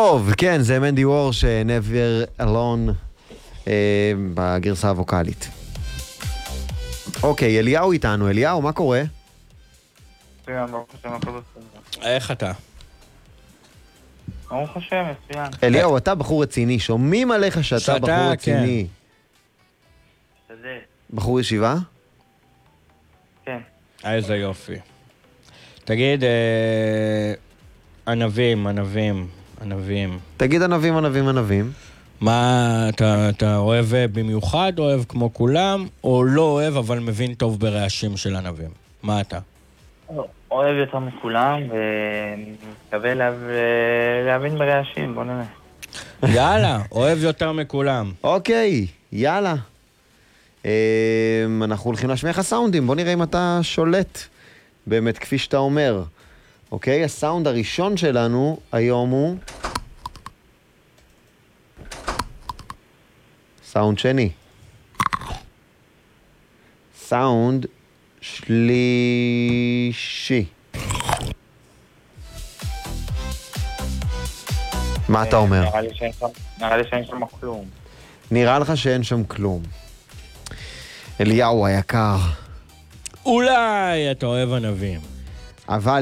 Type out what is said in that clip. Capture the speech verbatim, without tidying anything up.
טוב, כן, זה מנדי וור ש-Never Alone אה, בגרסה הווקלית. אוקיי, אליהו איתנו. אליהו, מה קורה? איך אתה? ברוך השם, מצוין. אליהו, אתה בחור רציני, שומעים עליך שאתה בחור רציני. תודה. בחור ישיבה? כן. איזה יופי. תגיד, אה, ענבים, ענבים, ענבים. תגיד ענבים, ענבים, ענבים. מה, אתה, אתה אוהב במיוחד, אוהב כמו כולם, או לא אוהב אבל מבין טוב ברעשים של ענבים? מה אתה? אוהב יותר מכולם, ומקווה להבין ברעשים, בוא נראה. יאללה, אוהב יותר מכולם. אוקיי, יאללה. אנחנו הולכים להשמיע לך סאונדים, בוא נראה אם אתה שולט באמת כפי שאתה אומר. אוקיי, הסאונד הראשון שלנו היום הוא סאונד שני. סאונד שלישי. מה אתה אומר? נראה לי שאין שם כלום. נראה לך שאין שם כלום. אליהו היקר. אולי אתה אוהב ענבים. אבל